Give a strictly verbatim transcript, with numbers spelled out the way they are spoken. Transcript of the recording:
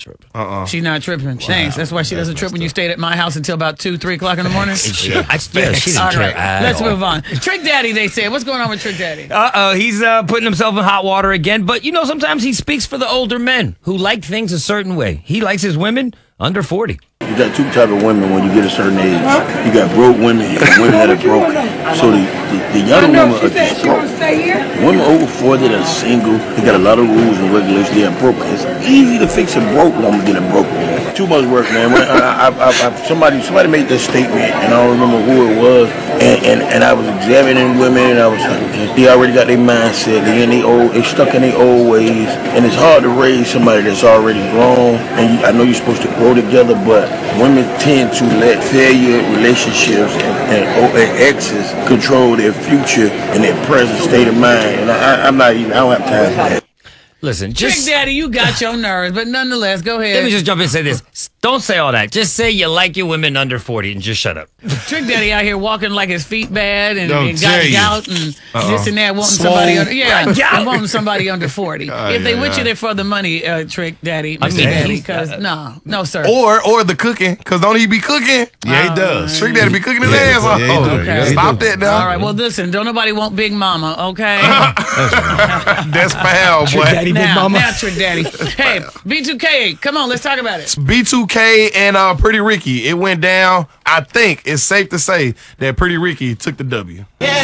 tripping. Uh-uh. She's not tripping. Thanks. That's why she doesn't trip when you stayed at my house until about two, three o'clock in the morning. She, I, yeah, she didn't All care right, at let's all. move on. Trick Daddy, they said. What's going on with Trick Daddy? Uh-oh, he's uh, putting himself in hot water again. But, you know, sometimes he speaks for the older men who like things a certain way. He likes his women under forty. You got two type of women when you get a certain age. You got broke women and women that are broken. So the, the, the younger women are just broke. Women over forty that are single, they got a lot of rules and regulations. They are broke. It's easy to fix a broke woman than a broke woman. Too much work, man. When I, I, I, I, somebody somebody made this statement, and I don't remember who it was. And, and, and I was examining women, and I was like, okay, they already got their mindset. They in they old, they stuck in their old ways, and it's hard to raise somebody that's already grown. And you, I know you're supposed to grow together, but women tend to let failure relationships and, and, and exes control their future and their present state of mind. And I, I'm not even, I don't have time for that. Listen, Trick just... Daddy, you got your nerves, but nonetheless, go ahead. Let me just jump in and say this. Don't say all that. Just say you like your women under forty and just shut up. Trick Daddy out here walking like his feet bad and, Don't and got tell you. gout and Uh-uh. this and that, wanting Swole. somebody under, yeah, Gout. and wanting somebody under forty. Uh, if they yeah, with yeah. you, they're for the money, uh, Trick Daddy, I Mister mean, Daddy, he's- because uh, no, no, sir. Or or the cooking, because don't he be cooking? Yeah, he does. Trick Daddy be cooking his Yeah, ass off. yeah, he Oh, does. Yeah, he stop does. that now. All right, well, listen, don't nobody want Big Mama, okay? That's foul, boy. Daddy, Big now, Mama. now, Trick Daddy. Hey, B two K, come on, let's talk about it. B two K and uh, Pretty Ricky, it went down. I think it's safe to say that Pretty Ricky took the W. Yeah.